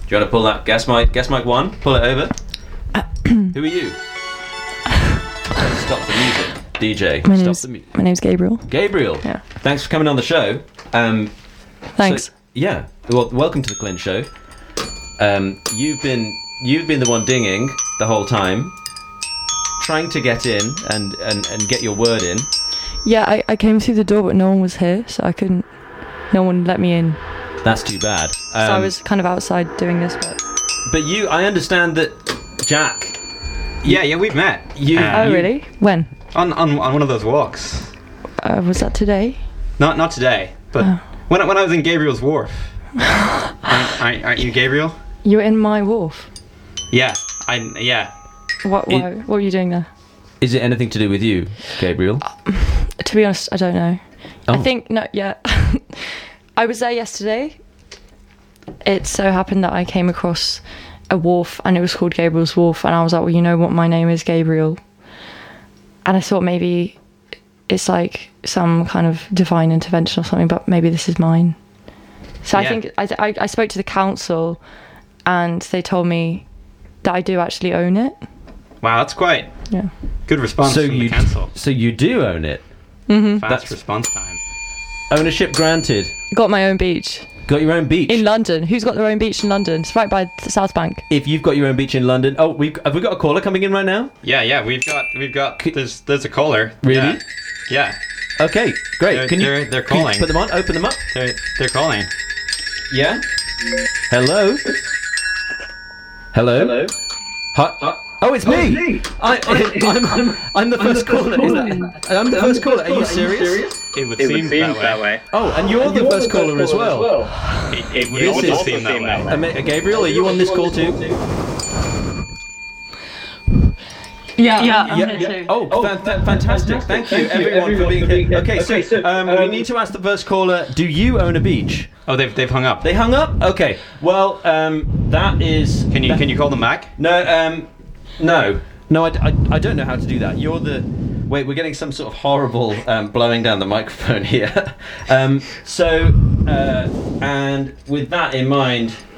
you want to pull that gas mic 1? Pull it over. Who are you? Stop the music. DJ, stop the music. My name's Gabriel. Gabriel. Yeah. Thanks for coming on the show. Thanks. So, yeah. Well, welcome to the Clint Show. You've been the one dinging the whole time, trying to get in and get your word in. Yeah, I came through the door, but no one was here, so I couldn't. No one let me in. That's too bad. So I was kind of outside doing this, But I understand that Jack. Yeah, we've met. Really? When? On one of those walks. Was that today? Not today, but when I was in Gabriel's Wharf. Aren't you Gabriel? You were in my wharf. Yeah. What were you doing there? Is it anything to do with you, Gabriel? To be honest, I don't know. Oh. I think no. Yeah, I was there yesterday. It so happened that I came across a wharf, and it was called Gabriel's Wharf, and I was like, well, you know what, my name is Gabriel, and I thought maybe it's like some kind of divine intervention or something, but maybe this is mine. So yeah. I think I spoke to the council, and they told me that I do actually own it. Wow, that's quite good response from the council. So you do own it. Mm-hmm. Fast response time. Ownership granted. Got my own beach. Got your own beach in London. Who's got their own beach in London? It's right by the South Bank. If you've got your own beach in London, have we got a caller coming in right now? Yeah, we've got. There's a caller. Really? Yeah. Okay, great. They're calling. Can you put them on. Open them up. They're calling. Yeah. Hello. Hello. Hi. Oh, it's me. I'm the first caller. I'm the first caller. Are you serious? It would seem that way. Oh, and you're the first caller as well. It would also seem that way. Gabriel, are you on this call too? Yeah. I'm here too. Oh, fantastic. Thank you, everyone, for being here. Okay, so we need to ask the first caller, do you own a beach? Oh, they've hung up. They hung up? Okay. Well, that is... Can you call them back? No, I don't know how to do that. Wait, we're getting some sort of horrible blowing down the microphone here. And with that in mind,